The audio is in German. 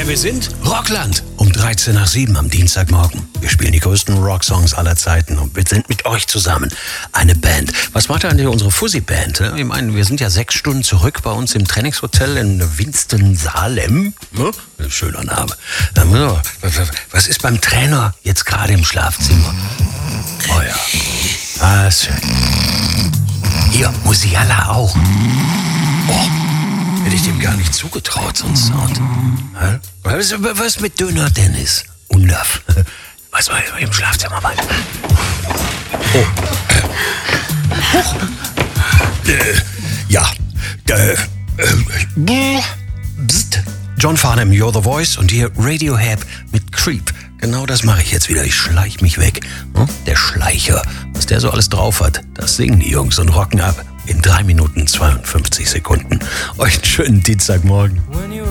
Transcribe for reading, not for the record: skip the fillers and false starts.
Wer wir sind? Rockland. Um 13 nach 7 am Dienstagmorgen. Wir spielen die größten Rocksongs aller Zeiten und wir sind mit euch zusammen eine Band. Was macht eigentlich unsere Fuzzy-Band? Ich meine, wir sind ja 6 Stunden zurück bei uns im Trainingshotel in Winston-Salem. Schöner Name. Was ist beim Trainer jetzt gerade im Schlafzimmer? Oh ja. Was? Hier, Musiala auch. Oh. Hätte ich dem gar nicht zugetraut, so ein Sound. Was mit Döner Dennis? Undaf. Was war im Schlafzimmer mal? Oh. Ja. Psst. John Farnham, You're the Voice und hier Radiohead mit Creep. Genau das mache ich jetzt wieder. Ich schleich mich weg. Der Schleicher. Was der so alles drauf hat, das singen die Jungs und rocken ab. In 3 Minuten 52 Sekunden. Euch einen schönen Dienstagmorgen.